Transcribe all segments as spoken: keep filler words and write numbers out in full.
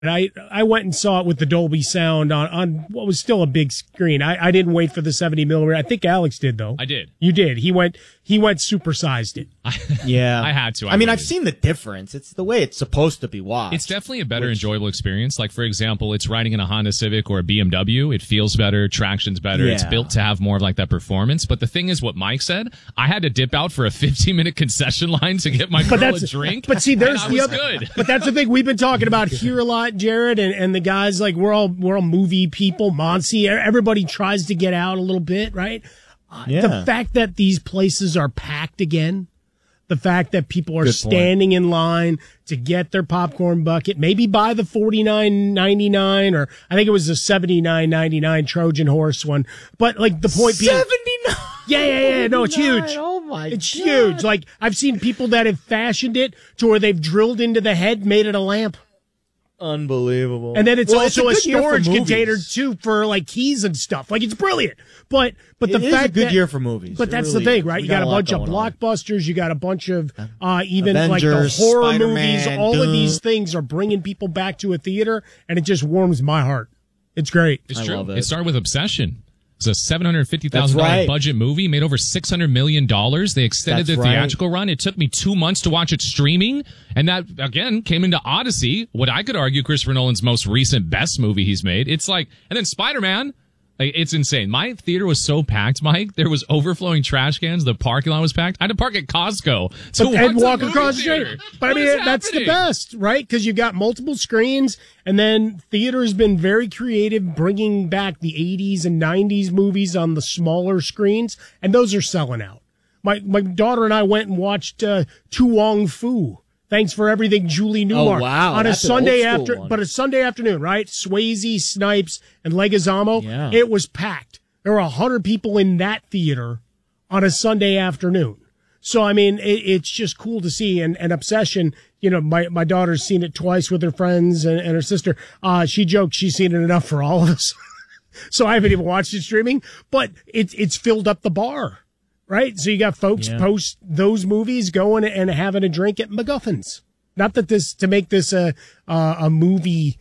And I, I went and saw it with the Dolby sound on, on what was still a big screen. I, I didn't wait for the seventy millimeter. I think Alex did, though. I did. You did. He went, he went supersized it. Yeah. I had to. I, I mean, waited. I've seen the difference. It's the way it's supposed to be watched. It's definitely a better Which, enjoyable experience. Like, for example, it's riding in a Honda Civic or a B M W. It feels better. Traction's better. Yeah. It's built to have more of like that performance. But the thing is what Mike said, I had to dip out for a fifteen minute concession line to get my But girl that's a drink. But see, there's and the I was other. good. But that's the thing we've been talking about here a lot, Jared, and, and the guys like we're all we're all movie people. Monty, everybody tries to get out a little bit, right? Uh, Yeah. The fact that these places are packed again, the fact that people are Good standing point. in line to get their popcorn bucket, maybe buy the forty-nine ninety-nine, or I think it was the seventy-nine ninety-nine Trojan Horse one. But like the point being, seventy-nine yeah, yeah, yeah, no, it's huge. Oh my It's God. huge. Like I've seen people that have fashioned it to where they've drilled into the head, made it a lamp. Unbelievable. And then it's Well, also a, good year for storage movies. container too for like keys and stuff. Like it's brilliant. But but the It is fact a good that, year for movies. But It that's really the thing, is. right? We You got got a a lot bunch of going on. blockbusters. You got a bunch of uh even Avengers, like the horror Spider-Man, movies. All of Doom. these things are bringing people back to a theater, and it just warms my heart. It's great. It's I true. love It. it. started with Obsession. It's a seven hundred fifty thousand That's dollars right. budget movie, made over six hundred million dollars. They extended That's the right. theatrical run. It took me two months to watch it streaming. And that, again, came into Odyssey, what I could argue Christopher Nolan's most recent best movie he's made. It's like, and then Spider-Man. Like, it's insane. My theater was so packed, Mike. There was overflowing trash cans. The parking lot was packed. I had to park at Costco to But, and watch walk the across the movie street. theater. But I What mean, is that's the happening? best, right? Because you've got multiple screens, and then theater's been very creative, bringing back the eighties and nineties movies on the smaller screens, and those are selling out. My my daughter and I went and watched uh, Tu Wong Fu. Thanks for everything, Julie Newmar. Oh, wow. On a That's an Sunday old school after, one. but a Sunday afternoon, right? Swayze, Snipes, and Leguizamo. Yeah. It was packed. There were a hundred people in that theater on a Sunday afternoon. So, I mean, it, it's just cool to see. And, and Obsession, you know, my, my daughter's seen it twice with her friends and, and her sister. Uh, she joked she's seen it enough for all of us. So I haven't even watched it streaming, but it's, it's filled up the bar, right? So you got folks Yeah. post those movies going and having a drink at MacGuffin's. Not that this, to make this a, uh, a movie,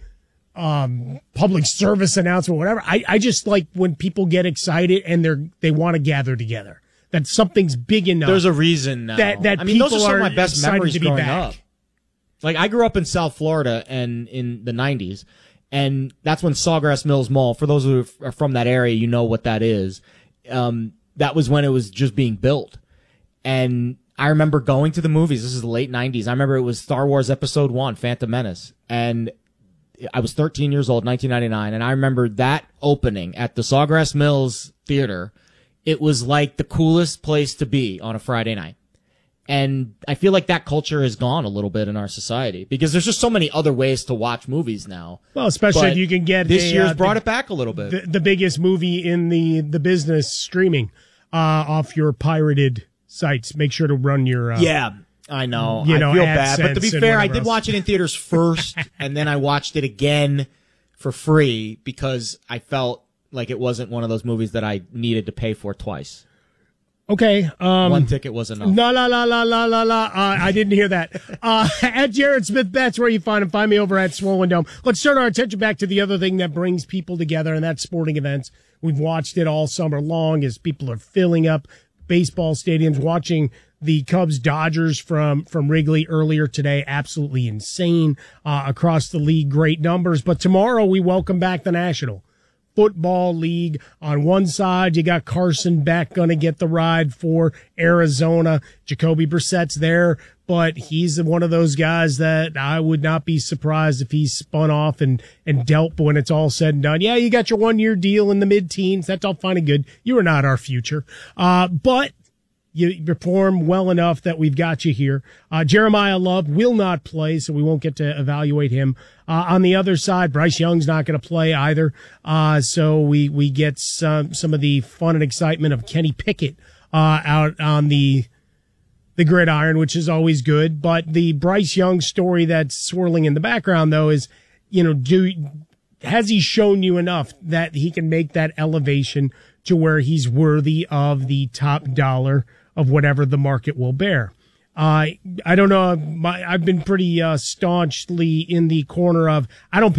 um, public service announcement, whatever. I, I just like when people get excited and they're, they want to gather together. That something's big enough. There's a reason now. That- that I mean, those are people some of are my best excited memories to be growing back. up. Like, I grew up in South Florida and in the nineties, and that's when Sawgrass Mills Mall, for those who are from that area, you know what that is. Um, that was when it was just being built. And I remember going to the movies. This is the late nineties. I remember it was Star Wars Episode one, Phantom Menace. And I was thirteen years old, nineteen ninety-nine, and I remember that opening at the Sawgrass Mills Theater. It was like the coolest place to be on a Friday night. And I feel like that culture has gone a little bit in our society because there's just so many other ways to watch movies now. Well, especially But if you can get this a, year's uh, brought the, it back a little bit. the, the biggest movie in the, the business streaming, uh, off your pirated sites. Make sure to run your, uh, yeah, I know. you I know, feel bad, but to be AdSense and fair, I whatever did else. watch it in theaters first, and then I watched it again for free because I felt like it wasn't one of those movies that I needed to pay for twice. Okay. Um, One ticket was enough. La la la la la la la. Uh, I didn't hear that. Uh, at Jared Smith Betts, where you find him. Find me over at Swollen Dome. Let's turn our attention back to the other thing that brings people together, and that's sporting events. We've watched it all summer long as people are filling up baseball stadiums, watching the Cubs Dodgers from, from Wrigley earlier today. Absolutely insane, uh, across the league. Great numbers. But tomorrow we welcome back the National Football League. On one side, you got Carson Beck going to get the ride for Arizona. Jacoby Brissett's there, but he's one of those guys that I would not be surprised if he's spun off and, and dealt when it's all said and done. Yeah, you got your one-year deal in the mid-teens. That's all fine and good. You are not our future. Uh, but you perform well enough that we've got you here. Uh, Jeremiah Love will not play, so we won't get to evaluate him. Uh, on the other side, Bryce Young's not going to play either. Uh, so we, we get some, some of the fun and excitement of Kenny Pickett, uh, out on the, the gridiron, which is always good. But the Bryce Young story that's swirling in the background, though, is, you know, do, has he shown you enough that he can make that elevation to where he's worthy of the top dollar of whatever the market will bear? Uh, I don't know. My, I've been pretty uh, staunchly in the corner of I don't